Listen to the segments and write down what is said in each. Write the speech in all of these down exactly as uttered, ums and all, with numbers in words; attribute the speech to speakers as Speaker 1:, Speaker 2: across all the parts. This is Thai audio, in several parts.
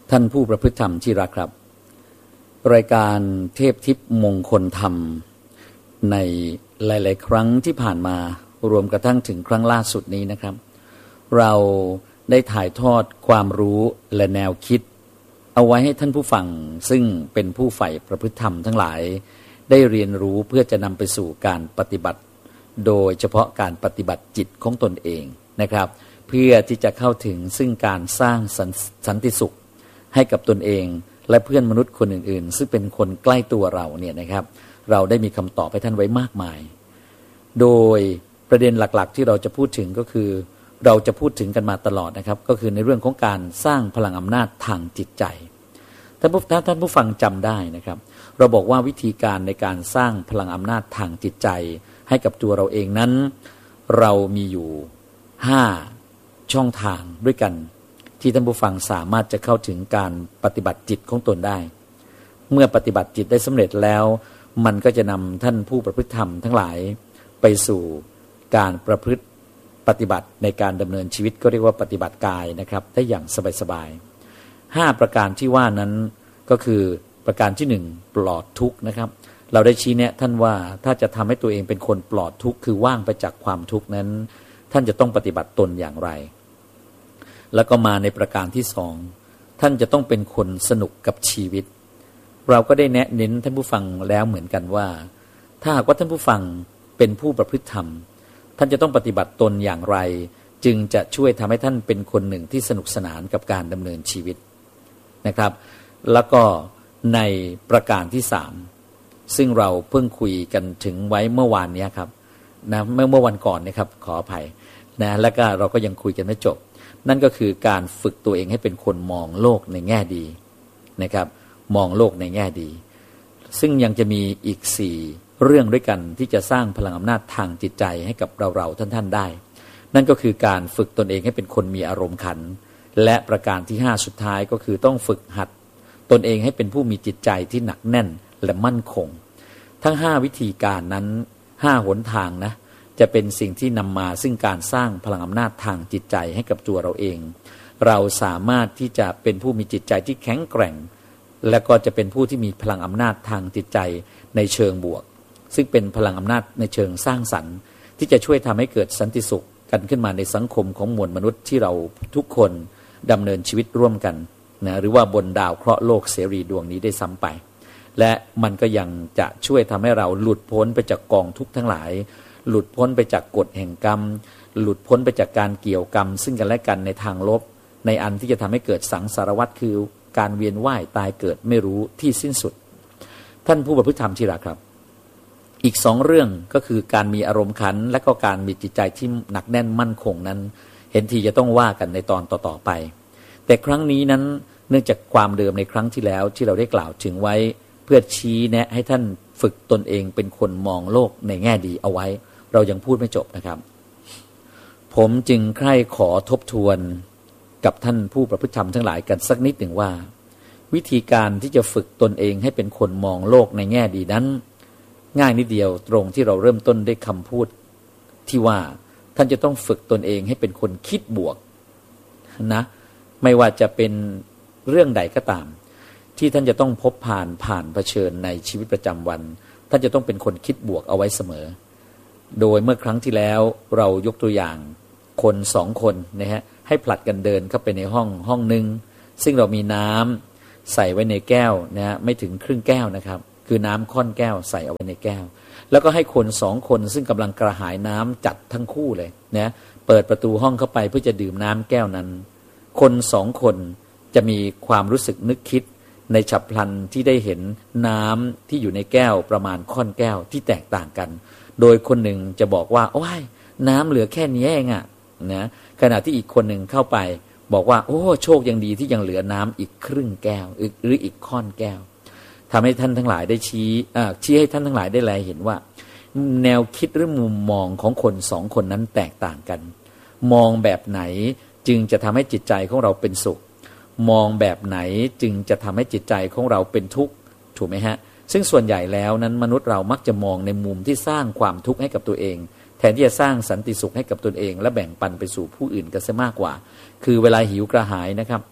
Speaker 1: ท่านผู้ประพฤติธรรมที่รักครับรายการเทพทิพย์มงคลธรรมในหลายๆครั้งที่ผ่านมารวมกระทั่งถึงครั้งล่าสุดนี้นะครับเราได้ถ่ายทอดความรู้และแนวคิดเอาไว้ให้ท่านผู้ฟังซึ่งเป็นผู้ใฝ่ประพฤติธรรมทั้งหลายได้เรียนรู้เพื่อจะนำไปสู่การปฏิบัติโดยเฉพาะการปฏิบัติจิตของตนเองนะครับเพื่อที่จะเข้าถึงซึ่งการสร้างสันติสุขให้กับตนเองและเพื่อนมนุษย์คนอื่นๆซึ่งเป็นคนใกล้ตัวเราเนี่ยนะครับเราได้มีคำตอบให้ท่านไว้มากมายโดยประเด็นหลักๆที่เราจะพูดถึงก็คือเราจะพูดถึงกันมาตลอดนะครับก็คือในเรื่องของการสร้างพลังอำนาจทางจิตใจท่านผู้ท่านผู้ฟังจำได้นะครับเราบอกว่าวิธีการในการสร้างพลังอำนาจทางจิตใจให้กับตัวเราเองนั้นเรามีอยู่ห้าช่องทางด้วยกันที่ท่านผู้ฟังสามารถจะเข้าถึงการปฏิบัติจิตของตนได้เมื่อปฏิบัติจิตได้สำเร็จแล้วมันก็จะนำท่านผู้ประพฤติธรรมทั้งหลายไปสู่การประพฤติปฏิบัติในการดำเนินชีวิตก็เรียกว่าปฏิบัติกายนะครับได้อย่างสบายๆห้าประการที่ว่านั้นก็คือประการที่หนึ่งปลอดทุกข์นะครับเราได้ชี้แนะท่านว่าถ้าจะทำให้ตัวเองเป็นคนปลอดทุกข์คือว่างไปจากความทุกข์นั้นท่านจะต้องปฏิบัติตนอย่างไรแล้วก็มาในประการที่สองท่านจะต้องเป็นคนสนุกกับชีวิตเราก็ได้แนะเน้นท่านผู้ฟังแล้วเหมือนกันว่าถ้าหากว่าท่านผู้ฟังเป็นผู้ประพฤติธรรมท่านจะต้องปฏิบัติตนอย่างไรจึงจะช่วยทำให้ท่านเป็นคนหนึ่งที่สนุกสนานกับการดำเนินชีวิตนะครับแล้วก็ในประการที่สามซึ่งเราเพิ่งคุยกันถึงไว้เมื่อวานนี้ครับนะเมื่อเมื่อวันก่อนนะครับขออภัยนะแล้วก็เราก็ยังคุยกันไม่จบนั่นก็คือการฝึกตัวเองให้เป็นคนมองโลกในแง่ดีนะครับมองโลกในแง่ดีซึ่งยังจะมีอีกสี่เรื่องด้วยกันที่จะสร้างพลังอำนาจทางจิตใจให้กับเราๆท่านๆได้นั่นก็คือการฝึกตนเองให้เป็นคนมีอารมณ์ขันและประการที่ห้าสุดท้ายก็คือต้องฝึกหัดตนเองให้เป็นผู้มีจิตใจที่หนักแน่นและมั่นคงทั้งห้าวิธีการนั้นห้าหนทางนะจะเป็นสิ่งที่นำมาซึ่งการสร้างพลังอำนาจทางจิตใจให้กับตัวเราเองเราสามารถที่จะเป็นผู้มีจิตใจที่แข็งแกร่งและก็จะเป็นผู้ที่มีพลังอำนาจทางจิตใจในเชิงบวกซึ่งเป็นพลังอำนาจในเชิงสร้างสรรค์ที่จะช่วยทำให้เกิดสันติสุขกันขึ้นมาในสังคมของมวลมนุษย์ที่เราทุกคนดำเนินชีวิตร่วมกันนะหรือว่าบนดาวเคราะห์โลกเสรีดวงนี้ได้ซ้ำไปและมันก็ยังจะช่วยทำให้เราหลุดพ้นไปจากกองทุกข์ทั้งหลายหลุดพ้นไปจากกฎแห่งกรรมหลุดพ้นไปจากการเกี่ยวกรรมซึ่งกันและกันในทางลบในอันที่จะทำให้เกิดสังสารวัฏคือการเวียนว่ายตายเกิดไม่รู้ที่สิ้นสุดท่านผู้ประพฤติธรรมที่รักครับอีกสองเรื่องก็คือการมีอารมณ์ขันและก็การมีจิตใจที่หนักแน่นมั่นคงนั้นเห็นทีจะต้องว่ากันในตอนต่อๆไปแต่ครั้งนี้นั้นเนื่องจากความเดิมในครั้งที่แล้วที่เราได้กล่าวถึงไว้เพื่อชี้แนะให้ท่านฝึกตนเองเป็นคนมองโลกในแง่ดีเอาไว้เรายังพูดไม่จบนะครับผมจึงใคร่ขอทบทวนกับท่านผู้ประพฤติธรรมทั้งหลายกันสักนิดหนึ่งว่าวิธีการที่จะฝึกตนเองให้เป็นคนมองโลกในแง่ดีนั้นง่ายนิดเดียวตรงที่เราเริ่มต้นด้วยคำพูดที่ว่าท่านจะต้องฝึกตนเองให้เป็นคนคิดบวกนะไม่ว่าจะเป็นเรื่องใดก็ตามที่ท่านจะต้องพบผ่านผ่านเผชิญในชีวิตประจำวันท่านจะต้องเป็นคนคิดบวกเอาไว้เสมอโดยเมื่อครั้งที่แล้วเรายกตัวอย่างคนสองคนนะฮะให้ผลัดกันเดินเข้าไปในห้องห้องนึงซึ่งเรามีน้ำใส่ไว้ในแก้วนะฮะไม่ถึงครึ่งแก้วนะครับคือน้ำค่อนแก้วใส่เอาไว้ในแก้วแล้วก็ให้คนสองคนซึ่งกำลังกระหายน้ำจัดทั้งคู่เลยนะเปิดประตูห้องเข้าไปเพื่อจะดื่มน้ำแก้วนั้นคนสองคนจะมีความรู้สึกนึกคิดในฉับพลันที่ได้เห็นน้ำที่อยู่ในแก้วประมาณค่อนแก้วที่แตกต่างกันโดยคนหนึ่งจะบอกว่าโอ้ยน้ำเหลือแค่นี้เองอะนะขณะที่อีกคนหนึ่งเข้าไปบอกว่าโอ้โชคยังดีที่ยังเหลือน้ำอีกครึ่งแก้วหรืออีกค่อนแก้วทำให้ท่านทั้งหลายได้ชี้ชี้ให้ท่านทั้งหลายได้แลเห็นว่าแนวคิดหรือมุมมองของคนสองคนนั้นแตกต่างกันมองแบบไหนจึงจะทำให้จิตใจของเราเป็นสุขมองแบบไหนจึงจะทำให้จิตใจของเราเป็นทุกข์ถูกไหมฮะซึ่งส่วนใหญ่แล้วนั้นมนุษย์เรามักจะมองในมุมที่สร้างความทุกข์ให้กับตัวเองแทนที่จะสร้างสันติสุขให้กับตนเองและแบ่งปันไปสู่ผู้อื่นกันซะมากกว่าคือเวลาหิวกระหายนะครับ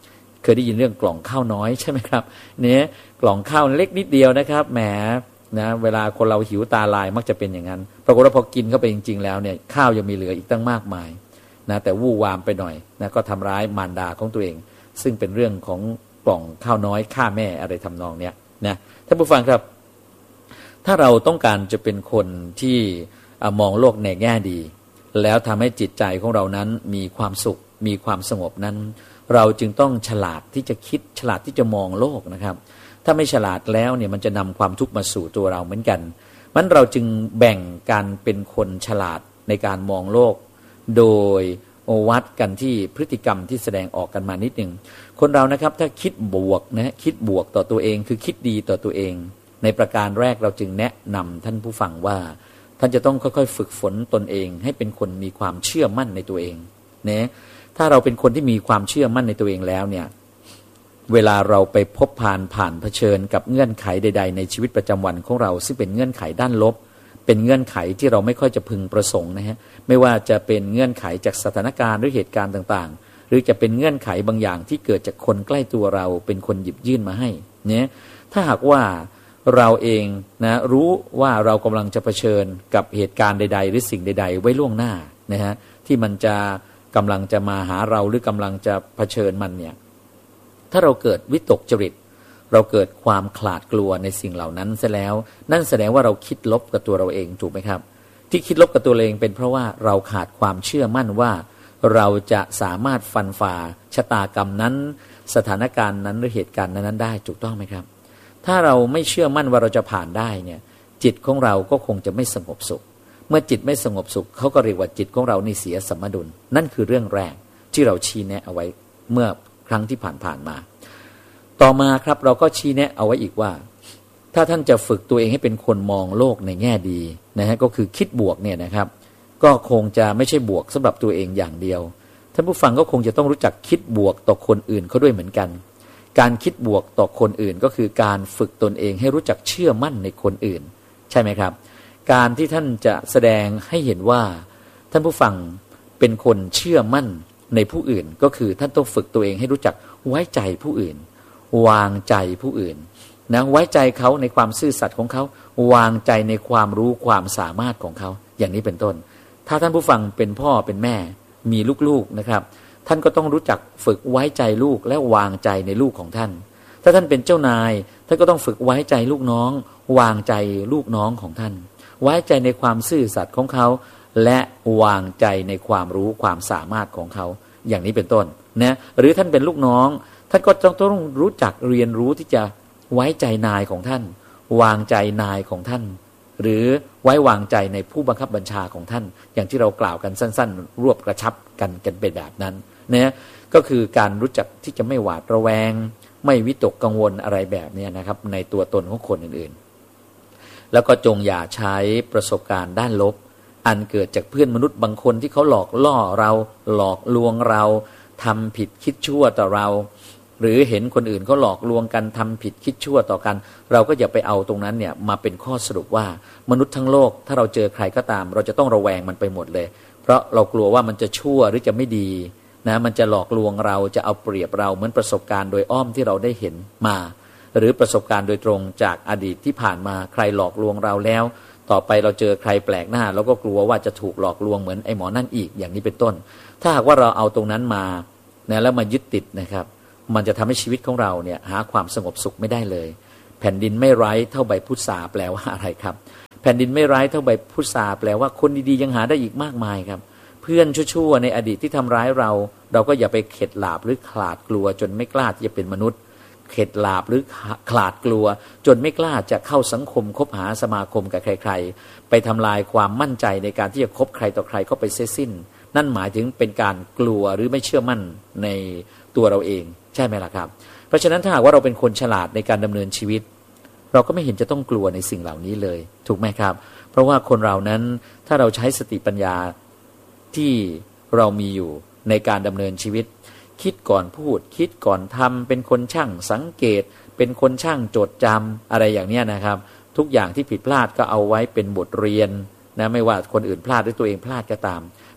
Speaker 1: เคยได้ยินเรื่องกล่องข้าวน้อยใช่ไหมครับเนี่ยกล่องข้าวเล็กนิดเดียวนะครับแหมนะเวลาคนเราหิวตาลายมักจะเป็นอย่างนั้นปรากฏว่าพอกินเข้าไปจริงๆแล้วเนี่ยข้าวยังมีเหลืออีกตั้งมากมายนะแต่วู่วามไปหน่อยนะก็ทำร้ายมารดาของตัวเองซึ่งเป็นเรื่องของกล่องข้าวน้อยฆ่าแม่อะไรทำนองเนี้ยนะท่านผู้ฟังครับถ้าเราต้องการจะเป็นคนที่มองโลกในแง่ดีแล้วทำให้จิตใจของเรานั้นมีความสุขมีความสงบนั้นเราจึงต้องฉลาดที่จะคิดฉลาดที่จะมองโลกนะครับถ้าไม่ฉลาดแล้วเนี่ยมันจะนำความทุกข์มาสู่ตัวเราเหมือนกันมันเราจึงแบ่งการเป็นคนฉลาดในการมองโลกโดยวัดกันที่พฤติกรรมที่แสดงออกกันมานิดหนึ่งคนเรานะครับถ้าคิดบวกนะคิดบวกต่อตัวเองคือคิดดีต่อตัวเองในประการแรกเราจึงแนะนำท่านผู้ฟังว่าท่านจะต้องค่อยๆฝึกฝนตนเองให้เป็นคนมีความเชื่อมั่นในตัวเองนะถ้าเราเป็นคนที่มีความเชื่อมั่นในตัวเองแล้วเนี่ยเวลาเราไปพบผ่านผ่านเผชิญกับเงื่อนไขใดๆในชีวิตประจำวันของเราซึ่งเป็นเงื่อนไขด้านลบเป็นเงื่อนไขที่เราไม่ค่อยจะพึงประสงค์นะฮะไม่ว่าจะเป็นเงื่อนไขจากสถานการณ์หรือเหตุการณ์ต่างๆหรือจะเป็นเงื่อนไขบางอย่างที่เกิดจากคนใกล้ตัวเราเป็นคนหยิบยื่นมาให้เนี่ยถ้าหากว่าเราเองนะรู้ว่าเรากำลังจะเผชิญกับเหตุการณ์ใดๆหรือสิ่งใดๆไว้ล่วงหน้านะฮะที่มันจะกำลังจะมาหาเราหรือกำลังจะเผชิญมันเนี่ยถ้าเราเกิดวิตกจริตเราเกิดความขลาดกลัวในสิ่งเหล่านั้นซะแล้วนั่นแสดงว่าเราคิดลบกับตัวเราเองถูกไหมครับที่คิดลบกับตัวเองเป็นเพราะว่าเราขาดความเชื่อมั่นว่าเราจะสามารถฟันฝ่าชะตากรรมนั้นสถานการณ์นั้นหรือเหตุการณ์นั้นได้ถูกต้องไหมครับถ้าเราไม่เชื่อมั่นว่าเราจะผ่านได้เนี่ยจิตของเราก็คงจะไม่สงบสุขเมื่อจิตไม่สงบสุขเขาก็เรียกว่าจิตของเรานี่เสียสมดุลนั่นคือเรื่องแรกที่เราชี้แนะเอาไว้เมื่อครั้งที่ผ่านๆมาต่อมาครับเราก็ชี้แนะเอาไว้อีกว่าถ้าท่านจะฝึกตัวเองให้เป็นคนมองโลกในแง่ดีนะฮะก็คือคิดบวกเนี่ยนะครับก็คงจะไม่ใช่บวกสำหรับตัวเองอย่างเดียวท่านผู้ฟังก็คงจะต้องรู้จักคิดบวกต่อคนอื่นเขาด้วยเหมือนกันการคิดบวกต่อคนอื่นก็คือการฝึกตนเองให้รู้จักเชื่อมั่นในคนอื่นใช่ไหมครับการที่ท่านจะแสดงให้เห็นว่าท่านผู้ฟังเป็นคนเชื่อมั่นในผู้อื่นก็คือท่านต้องฝึกตัวเองให้รู้จักไว้ใจผู้อื่นวางใจผู้อื่นนะไว้ใจเขาในความซื่อสัตย์ของเขาวางใจในความรู้ความสามารถของเขาอย่างนี้เป็นต้นถ้าท่านผู้ฟังเป็นพ่อเป็นแม่มีลูกๆนะครับท่านก็ต้องรู้จักฝึกไว้ใจลูกและวางใจในลูกของท่านถ้าท่านเป็นเจ้านายท่านก็ต้องฝึกไว้ใจลูกน้องวางใจลูกน้องของท่านไว้ใจในความซื่อสัตย์ของเขาและวางใจในความรู้ความสามารถของเขาอย่างนี้เป็นต้นนะหรือท่านเป็นลูกน้องท่านก็ต้องต้องรู้จักเรียนรู้ที่จะไว้ใจนายของท่านวางใจนายของท่านหรือไว้วางใจในผู้บังคับบัญชาของท่านอย่างที่เรากล่าวกันสั้นๆรวบกระชับกันกันเป็นแบบนั้นนะก็คือการรู้จักที่จะไม่หวาดระแวงไม่วิตกกังวลอะไรแบบนี้นะครับในตัวตนของคนอื่นๆแล้วก็จงอย่าใช้ประสบการณ์ด้านลบอันเกิดจากเพื่อนมนุษย์บางคนที่เขาหลอกล่อเราหลอกลวงเราทำผิดคิดชั่วต่อเราหรือเห็นคนอื่นเขาหลอกลวงกันทำผิดคิดชั่วต่อกันเราก็อย่าไปเอาตรงนั้นเนี่ยมาเป็นข้อสรุปว่ามนุษย์ทั้งโลกถ้าเราเจอใครก็ตามเราจะต้องระแวงมันไปหมดเลยเพราะเรากลัวว่ามันจะชั่วหรือจะไม่ดีนะมันจะหลอกลวงเราจะเอาเปรียบเราเหมือนประสบการณ์โดยอ้อมที่เราได้เห็นมาหรือประสบการณ์โดยตรงจากอดีตที่ผ่านมาใครหลอกลวงเราแล้วต่อไปเราเจอใครแปลกหน้าเราก็กลัวว่าจะถูกหลอกลวงเหมือนไอ้หมอนั่นอีกอย่างนี้เป็นต้นถ้าหากว่าเราเอาตรงนั้นมานะแล้วมายึดติดนะครับมันจะทำให้ชีวิตของเราเนี่ยหาความสงบสุขไม่ได้เลยแผ่นดินไม่ไร้เท่าใบพุทราแปลว่าอะไรครับแผ่นดินไม่ไร้เท่าใบพุทราแปลว่าคนดีๆยังหาได้อีกมากมายครับเพื่อนชั่วๆในอดีตที่ทำร้ายเราเราก็อย่าไปเข็ดหลาบหรือขลาดกลัวจนไม่กล้าที่จะเป็นมนุษย์เข็ดหลาบหรือขลาดกลัวจนไม่กล้าจะเข้าสังคมคบหาสมาคมกับใครๆไปทำลายความมั่นใจในการที่จะคบใครต่อใครเข้าไปเสียสิ้นนั่นหมายถึงเป็นการกลัวหรือไม่เชื่อมั่นในตัวเราเองใช่ไหมล่ะครับเพราะฉะนั้นถ้าหากว่าเราเป็นคนฉลาดในการดำเนินชีวิตเราก็ไม่เห็นจะต้องกลัวในสิ่งเหล่านี้เลยถูกไหมครับเพราะว่าคนเรานั้นถ้าเราใช้สติปัญญาที่เรามีอยู่ในการดำเนินชีวิตคิดก่อนพูดคิดก่อนทำเป็นคนช่างสังเกตเป็นคนช่างจดจำอะไรอย่างนี้นะครับทุกอย่างที่ผิดพลาดก็เอาไว้เป็นบทเรียนนะไม่ว่าคนอื่นพลาดหรือตัวเองพลาดก็ตาม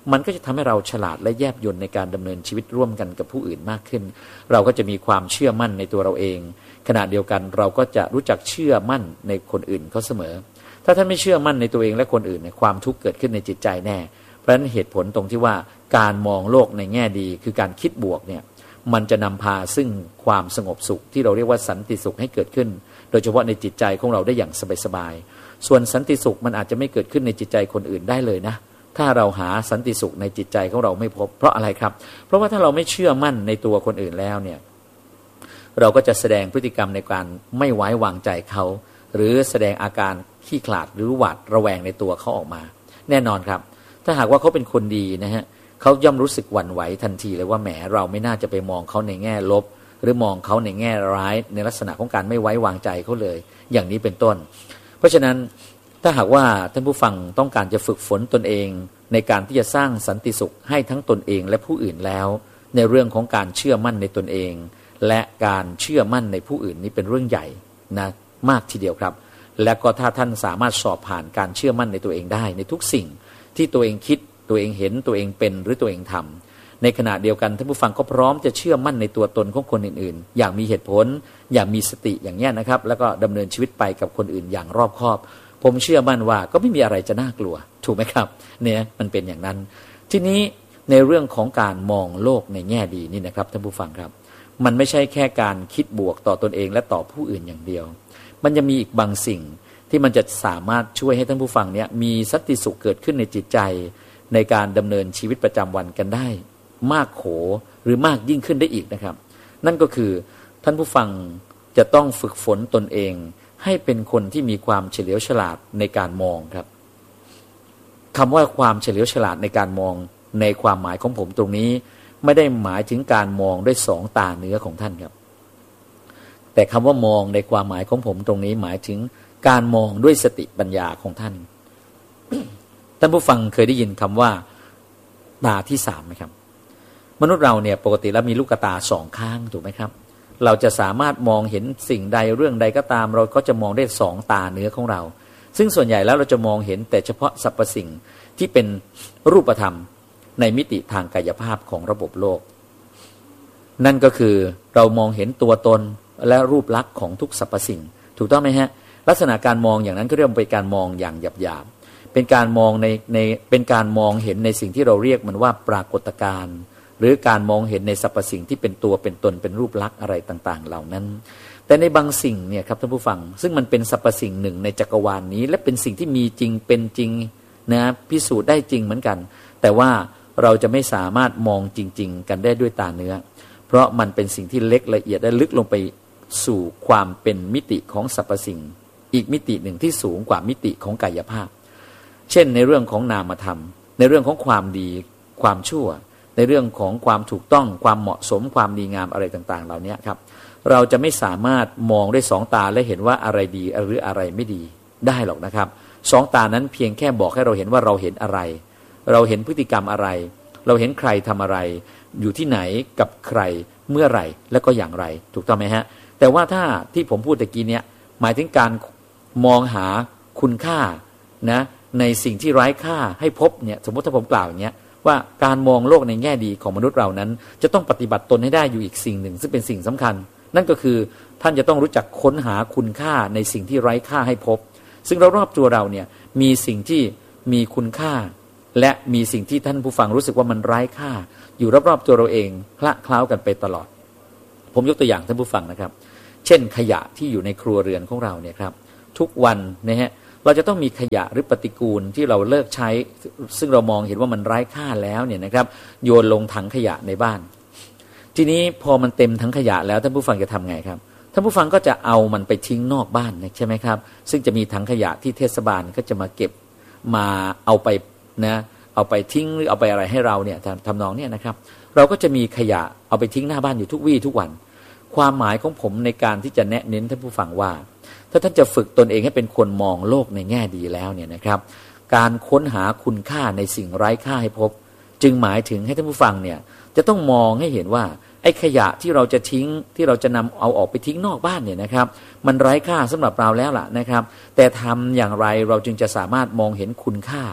Speaker 1: มันก็จะทำให้เราฉลาดและแยบยลในการดำเนินชีวิตร่วมกันกับผู้อื่นมากขึ้นเราก็จะมีความเชื่อมั่นในตัวเราเองขณะเดียวกันเราก็จะรู้จักเชื่อมั่นในคนอื่นเขาเสมอถ้าท่านไม่เชื่อมั่นในตัวเองและคนอื่นเนี่ยความทุกข์เกิดขึ้นในจิตใจแน่เพราะฉะนั้นเหตุผลตรงที่ว่าการมองโลกในแง่ดีคือการคิดบวกเนี่ยมันจะนำพาซึ่งความสงบสุขที่เราเรียกว่าสันติสุขให้เกิดขึ้นโดยเฉพาะในจิตใจของเราได้อย่างสบายๆส่วนสันติสุขมันอาจจะไม่เกิดขึ้นในจิตใจคนอื่นได้เลยนะถ้าเราหาสันติสุขในจิตใจของเราไม่พบเพราะอะไรครับเพราะว่าถ้าเราไม่เชื่อมั่นในตัวคนอื่นแล้วเนี่ยเราก็จะแสดงพฤติกรรมในการไม่ไว้วางใจเขาหรือแสดงอาการขี้ขลาดหรือหวาดระแวงในตัวเขาออกมาแน่นอนครับถ้าหากว่าเขาเป็นคนดีนะฮะเขาย่อมรู้สึกหวั่นไหวทันทีเลยว่าแหมเราไม่น่าจะไปมองเขาในแง่ลบหรือมองเขาในแง่ร้ายในลักษณะของการไม่ไว้วางใจเขาเลยอย่างนี้เป็นต้นเพราะฉะนั้นถ้าหากว่าท่านผู้ฟังต้องการจะฝึกฝนตนเองในการที่จะสร้างสันติสุขให้ทั้งตนเองและผู้อื่นแล้วในเรื่องของการเชื่อมั่นในตนเองและการเชื่อมั่นในผู้อื่นนี้เป็นเรื่องใหญ่นะมากทีเดียวครับและก็ถ้าท่านสามารถสอบผ่านการเชื่อมั่นในตัวเองได้ในทุกสิ่งที่ตัวเองคิดตัวเองเห็นตัวเองเป็นหรือตัวเองทำในขณะเดียวกันท่านผู้ฟังก็พร้อมจะเชื่อมั่นในตัวตนของคนอื่นๆอย่างมีเหตุผลอย่างมีสติอย่างนี้นะครับแล้วก็ดำเนินชีวิตไปกับคนอื่นอย่างรอบคอบผมเชื่อมั่นว่าก็ไม่มีอะไรจะน่ากลัวถูกไหมครับเนี่ยมันเป็นอย่างนั้นทีนี้ในเรื่องของการมองโลกในแง่ดีนี่นะครับท่านผู้ฟังครับมันไม่ใช่แค่การคิดบวกต่อตนเองและต่อผู้อื่นอย่างเดียวมันจะมีอีกบางสิ่งที่มันจะสามารถช่วยให้ท่านผู้ฟังเนี่ยมีสันติสุขเกิดขึ้นในจิตใจในการดำเนินชีวิตประจำวันกันได้มากโขหรือมากยิ่งขึ้นได้อีกนะครับนั่นก็คือท่านผู้ฟังจะต้องฝึกฝนตนเองให้เป็นคนที่มีความเฉลียวฉลาดในการมองครับคำว่าความเฉลียวฉลาดในการมองในความหมายของผมตรงนี้ไม่ได้หมายถึงการมองด้วยสองตาเนื้อของท่านครับแต่คำว่ามองในความหมายของผมตรงนี้หมายถึงการมองด้วยสติปัญญาของท่าน ท่านผู้ฟังเคยได้ยินคำว่าตาที่สามไหมครับมนุษย์เราเนี่ยปกติแล้วมีลูกตาสองข้างถูกไหมครับเราจะสามารถมองเห็นสิ่งใดเรื่องใดก็ตามเราก็จะมองได้สองตาเนื้อของเราซึ่งส่วนใหญ่แล้วเราจะมองเห็นแต่เฉพาะสรรพสิ่งที่เป็นรูปธรรมในมิติทางกายภาพของระบบโลกนั่นก็คือเรามองเห็นตัวตนและรูปลักษณ์ของทุกสรรพสิ่งถูกต้องไหมฮะลักษณะการมองอย่างนั้นก็เรียกว่าเป็นการมองอย่างหยาบๆเป็นการมองในในเป็นการมองเห็นในสิ่งที่เราเรียกมันว่าปรากฏการณ์หรือการมองเห็นในสรรพสิ่งที่เป็นตัวเป็นตนเป็นรูปลักษณ์อะไรต่างๆเหล่านั้นแต่ในบางสิ่งเนี่ยครับท่านผู้ฟังซึ่งมันเป็นสรรพสิ่งหนึ่งในจักรวาล นี้และเป็นสิ่งที่มีจริงเป็นจริงนะพิสูจน์ได้จริงเหมือนกันแต่ว่าเราจะไม่สามารถมองจริงๆกันได้ด้วยตาเนื้อเพราะมันเป็นสิ่งที่เล็กละเอียดและลึกลงไปสู่ความเป็นมิติของสรรพสิ่งอีกมิติหนึ่งที่สูงกว่ามิติของกายภาพเช่นในเรื่องของนามธรรมในเรื่องของความดีความชั่วในเรื่องของความถูกต้องความเหมาะสมความดีงามอะไรต่างๆเหล่านี้ครับเราจะไม่สามารถมองด้วยสองตาและเห็นว่าอะไรดีหรืออะไรไม่ดีได้หรอกนะครับสองตานั้นเพียงแค่บอกให้เราเห็นว่าเราเห็นอะไรเราเห็นพฤติกรรมอะไรเราเห็นใครทำอะไรอยู่ที่ไหนกับใครเมื่อไหร่และก็อย่างไรถูกต้องไหมฮะแต่ว่าถ้าที่ผมพูดตะกี้เนี่ยหมายถึงการมองหาคุณค่านะในสิ่งที่ไร้ค่าให้พบเนี่ยสมมติถ้าผมกล่าวอย่างเงี้ยว่าการมองโลกในแง่ดีของมนุษย์เรานั้นจะต้องปฏิบัติตนให้ได้อยู่อีกสิ่งหนึ่งซึ่งเป็นสิ่งสำคัญนั่นก็คือท่านจะต้องรู้จักค้นหาคุณค่าในสิ่งที่ไร้ค่าให้พบซึ่งเรารอบตัวเราเนี่ยมีสิ่งที่มีคุณค่าและมีสิ่งที่ท่านผู้ฟังรู้สึกว่ามันไร้ค่าอยู่รอบๆตัวเราเองคละเคล้ากันไปตลอดผมยกตัวอย่างท่านผู้ฟังนะครับเช่นขยะที่อยู่ในครัวเรือนของเราเนี่ยครับทุกวันนะฮะเราจะต้องมีขยะหรือปฏิกูลที่เราเลิกใช้ซึ่งเรามองเห็นว่ามันไร้ค่าแล้วเนี่ยนะครับโยนลงถังขยะในบ้านทีนี้พอมันเต็มถังขยะแล้วท่านผู้ฟังจะทำไงครับท่านผู้ฟังก็จะเอามันไปทิ้งนอกบ้านใช่ไหมครับซึ่งจะมีถังขยะที่เทศบาลก็จะมาเก็บมาเอาไปนะเอาไปทิ้งหรือเอาไปอะไรให้เราเนี่ยทำนองเนี่ยนะครับเราก็จะมีขยะเอาไปทิ้งหน้าบ้านอยู่ทุกวี่ทุกวันความหมายของผมในการที่จะแนะเน้นท่านผู้ฟังว่าถ้าท่านจะฝึกตนเองให้เป็นคนมองโลกในแง่ดีแล้วเนี่ยนะครับการค้นหาคุณค่าในสิ่งไร้ค่าให้พบจึงหมายถึงให้ท่านผู้ฟังเนี่ยจะต้องมองให้เห็นว่าไอ้ขยะที่เราจะทิ้งที่เราจะนำเอาออกไปทิ้งนอกบ้านเนี่ยนะครับมันไร้ค่าสำหรับเราแล้วล่ะนะครับแต่ทำอย่างไรเราจึงจะสามารถมองเห็นคุณค่า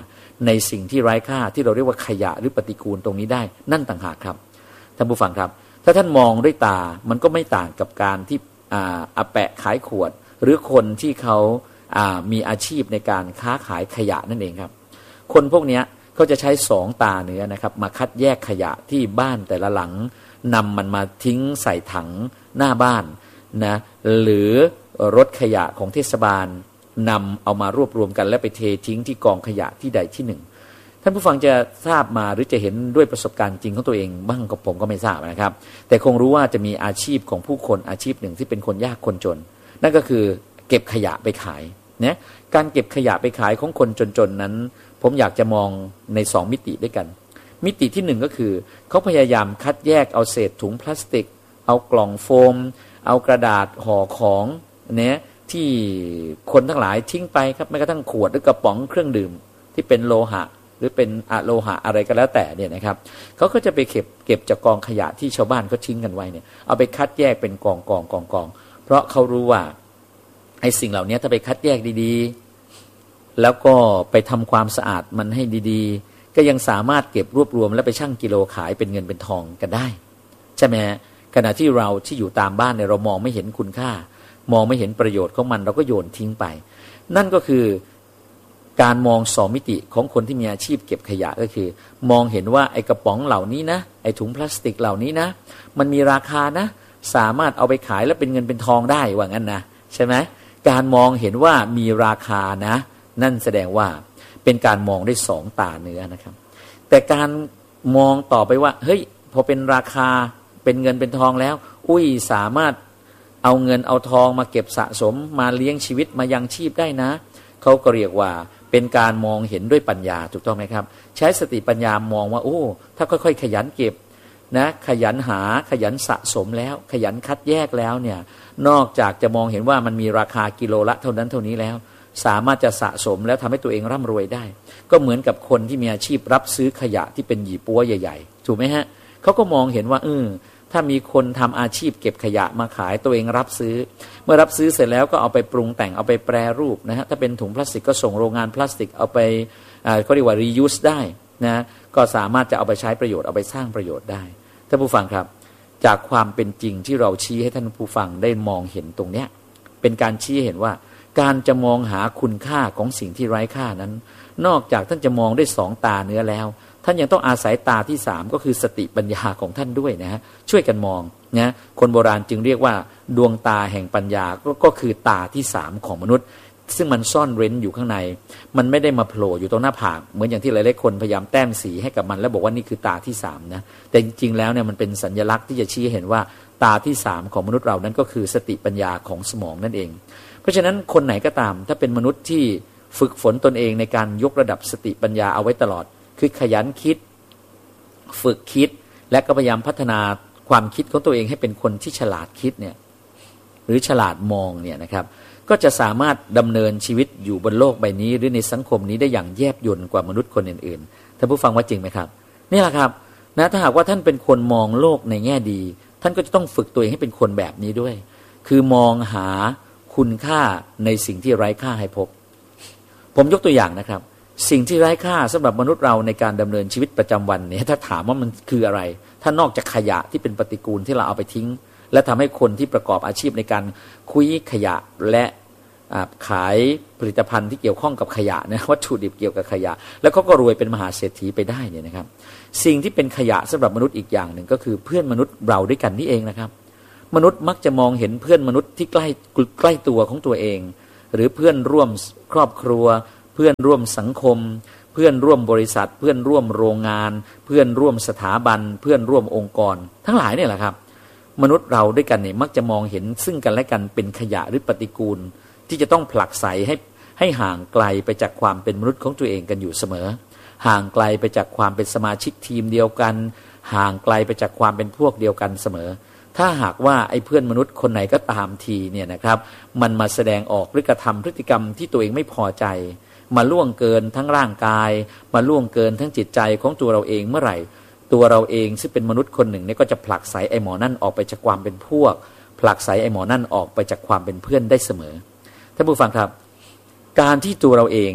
Speaker 1: ในสิ่งที่ไร้ค่าที่เราเรียกว่าขยะหรือปฏิกูลตรงนี้ได้นั่นต่างหากครับท่านผู้ฟังครับถ้าท่านมองด้วยตามันก็ไม่ต่างกับการที่อาแปะขายขวดหรือคนที่เขามีอาชีพในการค้าขายขยะนั่นเองครับคนพวกนี้เขาจะใช้สองตาเนื้อนะครับมาคัดแยกขยะที่บ้านแต่ละหลังนำมันมาทิ้งใส่ถังหน้าบ้านนะหรือรถขยะของเทศบาลนำเอามารวบรวมกันและไปเททิ้งที่กองขยะที่ใดที่หนึ่งท่านผู้ฟังจะทราบมาหรือจะเห็นด้วยประสบการณ์จริงของตัวเองบ้างกับผมก็ไม่ทราบนะครับแต่คงรู้ว่าจะมีอาชีพของผู้คนอาชีพหนึ่งที่เป็นคนยากคนจนนั่นก็คือเก็บขยะไปขายนะการเก็บขยะไปขายของคนจนๆนั้นผมอยากจะมองในสองมิติด้วยกันมิติที่หนึ่งก็คือเขาพยายามคัดแยกเอาเศษถุงพลาสติกเอากล่องโฟมเอากระดาษห่อของเนี่ยที่คนทั้งหลายทิ้งไปครับแม้กระทั่งขวดหรือกระป๋องเครื่องดื่มที่เป็นโลหะหรือเป็นอะโลหะอะไรก็แล้วแต่เนี่ยนะครับเขาก็จะไปเก็บเก็บจากกองขยะที่ชาวบ้านเขาทิ้งกันไว้เนี่ยเอาไปคัดแยกเป็นกองกองกองกองเพราะเขารู้ว่าไอ้สิ่งเหล่านี้ถ้าไปคัดแยกดีๆแล้วก็ไปทำความสะอาดมันให้ดีๆก็ยังสามารถเก็บรวบรวมและไปชั่งกิโลขายเป็นเงินเป็นทองกันได้ใช่ไหมขณะที่เราที่อยู่ตามบ้านเนี่ยเรามองไม่เห็นคุณค่ามองไม่เห็นประโยชน์ของมันเราก็โยนทิ้งไปนั่นก็คือการมองสองมิติของคนที่มีอาชีพเก็บขยะก็คือมองเห็นว่าไอ้กระป๋องเหล่านี้นะไอ้ถุงพลาสติกเหล่านี้นะมันมีราคานะสามารถเอาไปขายแล้วเป็นเงินเป็นทองได้ว่างั้นนะใช่ไหมการมองเห็นว่ามีราคานะนั่นแสดงว่าเป็นการมองได้สองตาเนื้อนะครับแต่การมองต่อไปว่าเฮ้ยพอเป็นราคาเป็นเงินเป็นทองแล้วอุ้ยสามารถเอาเงินเอาทองมาเก็บสะสมมาเลี้ยงชีวิตมายังชีพได้นะเขาก็เรียกว่าเป็นการมองเห็นด้วยปัญญาถูกต้องไหมครับใช้สติปัญญามองว่าโอ้ถ้าค่อยๆขยันเก็บนะขยันหาขยันสะสมแล้วขยันคัดแยกแล้วเนี่ยนอกจากจะมองเห็นว่ามันมีราคากิโลละเท่านั้นเท่านี้แล้วสามารถจะสะสมแล้วทำให้ตัวเองร่ำรวยได้ก็เหมือนกับคนที่มีอาชีพรับซื้อขยะที่เป็นหยี่ปัวใหญ่ๆถูกไหมฮะเขาก็มองเห็นว่าเออถ้ามีคนทำอาชีพเก็บขยะมาขายตัวเองรับซื้อเมื่อรับซื้อเสร็จแล้วก็เอาไปปรุงแต่งเอาไปแปรรูปนะฮะถ้าเป็นถุงพลาสติกก็ส่งโรงงานพลาสติกเอาไปเขาเรียกว่า reuse ได้นะก็สามารถจะเอาไปใช้ประโยชน์เอาไปสร้างประโยชน์ได้ท่านผู้ฟังครับจากความเป็นจริงที่เราชี้ให้ท่านผู้ฟังได้มองเห็นตรงเนี้ยเป็นการชี้เห็นว่าการจะมองหาคุณค่าของสิ่งที่ไร้ค่านั้นนอกจากท่านจะมองด้วยสองตาเนื้อแล้วท่านยังต้องอาศัยตาที่สามก็คือสติปัญญาของท่านด้วยนะฮะช่วยกันมองนะคนโบราณจึงเรียกว่าดวงตาแห่งปัญญา ก, ก็คือตาที่สามของมนุษย์ซึ่งมันซ่อนเร้นอยู่ข้างในมันไม่ได้มาโผล่อยู่ตรงหน้าผากเหมือนอย่างที่หลายๆคนพยายามแต้มสีให้กับมันแล้วบอกว่านี่คือตาที่สามนะแต่จริงๆแล้วเนี่ยมันเป็นสัญลักษณ์ที่จะชี้เห็นว่าตาที่สามของมนุษย์เรานั้นก็คือสติปัญญาของสมองนั่นเองเพราะฉะนั้นคนไหนก็ตามถ้าเป็นมนุษย์ที่ฝึกฝนตนเองในการยกระดับสติปัญญาเอาไว้ตลอดคือขยันคิดฝึกคิดและก็พยายามพัฒนาความคิดของตัวเองให้เป็นคนที่ฉลาดคิดเนี่ยหรือฉลาดมองเนี่ยนะครับก็จะสามารถดำเนินชีวิตอยู่บนโลกใบนี้หรือในสังคมนี้ได้อย่างแยบยลกว่ามนุษย์คนอื่นๆท่านผู้ฟังว่าจริงไหมครับนี่แหละครับนะถ้าหากว่าท่านเป็นคนมองโลกในแง่ดีท่านก็จะต้องฝึกตัวเองให้เป็นคนแบบนี้ด้วยคือมองหาคุณค่าในสิ่งที่ไร้ค่าให้พบผมยกตัวอย่างนะครับสิ่งที่ไร้ค่าสำหรับมนุษย์เราในการดำเนินชีวิตประจำวันเนี่ยถ้าถามว่ามันคืออะไรถ้านอกจากขยะที่เป็นปฏิกูลที่เราเอาไปทิ้งและทำให้คนที่ประกอบอาชีพในการคุยขยะและขายผลิตภัณฑ์ที่เกี่ยวข้องกับขยะนะวัตถุดิบเกี่ยวกับขยะแล้วเขาก็รวยเป็นมหาเศรษฐีไปได้เนี่ยนะครับสิ่งที่เป็นขยะสำหรับมนุษย์อีกอย่างหนึ่งก็คือเพื่อนมนุษย์เราด้วยกันนี่เองนะครับมนุษย์มักจะมองเห็นเพื่อนมนุษย์ที่ใกล้ใกล้ตัวของตัวเองหรือเพื่อนร่วมครอบครัวเพื่อนร่วมสังคมเพื่อนร่วมบริษัทเพื่อนร่วมโรงงานเพื่อนร่วมสถาบันเพื่อนร่วมองค์กรทั้งหลายเนี่ยแหละครับมนุษย์เราด้วยกันเนี่ยมักจะมองเห็นซึ่งกันและกันเป็นขยะหรือปฏิกูลที่จะต้องผลักไสให้ให้ห่างไกลไปจากความเป็นมนุษย์ของตัวเองกันอยู่เสมอห่างไกลไปจากความเป็นสมาชิกทีมเดียวกันห่างไกลไปจากความเป็นพวกเดียวกันเสมอถ้าหากว่าไอ้เพื่อนมนุษย์คนไหนก็ตามทีเนี่ยนะครับมันมาแสดงออกหรือกระทำพฤติกรรมที่ตัวเองไม่พอใจมาล่วงเกินทั้งร่างกายมาล่วงเกินทั้งจิตใจของตัวเราเองเมื่อไหร่ตัวเราเองซึ่งเป็นมนุษย์คนหนึ่งเนี่ยก็จะผลักไสไอ้หมอนั่นออกไปจากความเป็นพวกผลักไสไอ้หมอนั่นออกไปจากความเป็นเพื่อนได้เสมอท่านผู้ฟังครับการที่ตัวเราเองเนี่ย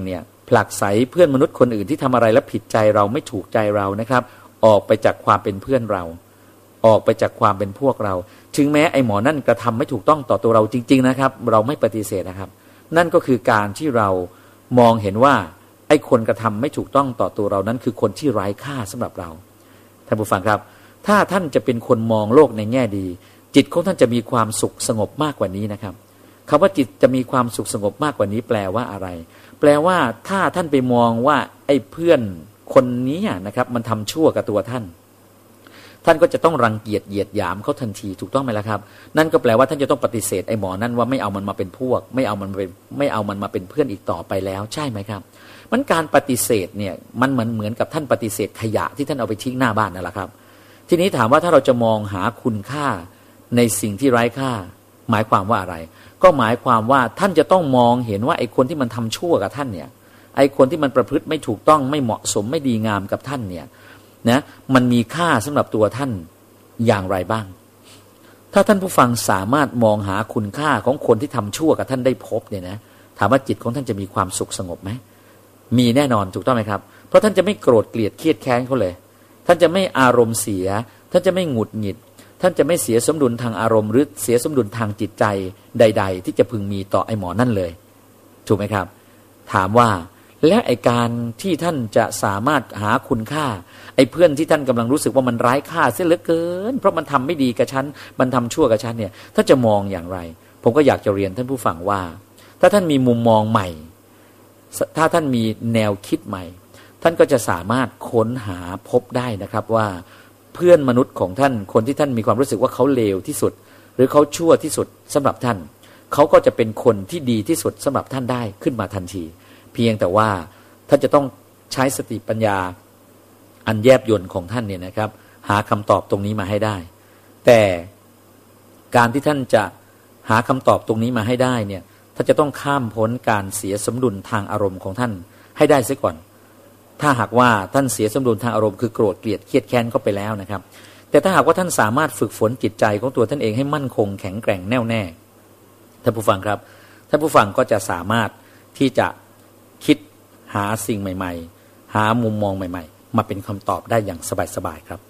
Speaker 1: ผลักไสเพื่อนมนุษย์คนอื่นที่ทำอะไรแล้วผิดใจเราไม่ถูกใจเรานะครับออกไปจากความเป็นเพื่อนเราออกไปจากความเป็นพวกเราถึงแม้ไอ้หมอนั่นกระทำไม่ถูกต้องต่อตัวเราจริงๆนะครับเราไม่ปฏิเสธนะครับนั่นก็คือการที่เรามองเห็นว่าไอ้คนกระทำไม่ถูกต้องต่อตัวเรานั้นคือคนที่ไร้ค่าสำหรับเราท่านผู้ฟังครับถ้าท่านจะเป็นคนมองโลกในแง่ดีจิตของท่านจะมีความสุขสงบมากกว่านี้นะครับคำว่าจิตจะมีความสุขสงบมากกว่านี้แปลว่าอะไรแปลว่าถ้าท่านไปมองว่าไอ้เพื่อนคนนี้นะครับมันทำชั่วกับตัวท่านท่านก็จะต้องรังเกียจเหยียดหยามเขาทันทีถูกต้องไหมล่ะครับนั่นก็แปลว่าท่านจะต้องปฏิเสธไอ้หมอนั่นว่าไม่เอามันมาเป็นพวกไม่เอามันเป็นไม่เอามันมาเป็นเพื่อนอีกต่อไปแล้วใช่ไหมครับมันการปฏิเสธเนี่ยมันเหมือนเหมือนกับท่านปฏิเสธขยะที่ท่านเอาไปทิ้งหน้าบ้านนั่นแหละครับทีนี้ถามว่าถ้าเราจะมองหาคุณค่าในสิ่งที่ไร้ค่าหมายความว่าอะไรก็หมายความว่าท่านจะต้องมองเห็นว่าไอ้คนที่มันทำชั่วกับท่านเนี่ยไอ้คนที่มันประพฤติไม่ถูกต้องไม่เหมาะสมไม่ดีงามกับท่านเนี่ยนะมันมีค่าสำหรับตัวท่านอย่างไรบ้างถ้าท่านผู้ฟังสามารถมองหาคุณค่าของคนที่ทำชั่วกับท่านได้พบเนี่ยนะถามว่าจิตของท่านจะมีความสุขสงบไหมมีแน่นอนถูกต้องไหมครับเพราะท่านจะไม่โกรธเกลียดเครียดแค้นเขาเลยท่านจะไม่อารมณ์เสียท่านจะไม่หงุดหงิดท่านจะไม่เสียสมดุลทางอารมณ์หรือเสียสมดุลทางจิตใจใดๆที่จะพึงมีต่อไอ้หมอนั่นเลยถูกไหมครับถามว่าและไอ้การที่ท่านจะสามารถหาคุณค่าไอ้เพื่อนที่ท่านกำลังรู้สึกว่ามันไร้ค่าเสียเหลือเกินเพราะมันทำไม่ดีกับฉันมันทำชั่วกับฉันเนี่ยถ้าจะมองอย่างไรผมก็อยากจะเรียนท่านผู้ฟังว่าถ้าท่านมีมุมมองใหม่ถ้าท่านมีแนวคิดใหม่ท่านก็จะสามารถค้นหาพบได้นะครับว่าเพื่อนมนุษย์ของท่านคนที่ท่านมีความรู้สึกว่าเขาเลวที่สุดหรือเขาชั่วที่สุดสำหรับท่านเขาก็จะเป็นคนที่ดีที่สุดสำหรับท่านได้ขึ้นมาทันทีเพียงแต่ว่าท่านจะต้องใช้สติปัญญาอันแยบยลของท่านเนี่ยนะครับหาคำตอบตรงนี้มาให้ได้แต่การที่ท่านจะหาคำตอบตรงนี้มาให้ได้เนี่ยท่านจะต้องข้ามพ้นการเสียสมดุลทางอารมณ์ของท่านให้ได้เสียก่อนถ้าหากว่าท่านเสียสมดุลทางอารมณ์คือโกรธเกลียดเครียดแค้นเข้าไปแล้วนะครับแต่ถ้าหากว่าท่านสามารถฝึกฝนจิตใจของตัวท่านเองให้มั่นคงแข็งแกร่งแน่วแน่ท่านผู้ฟังครับท่านผู้ฟังก็จะสามารถที่จะคิดหาสิ่งใหม่ๆหามุมมองใหม่ๆมาเป็นคำตอบได้อย่างสบายๆครับ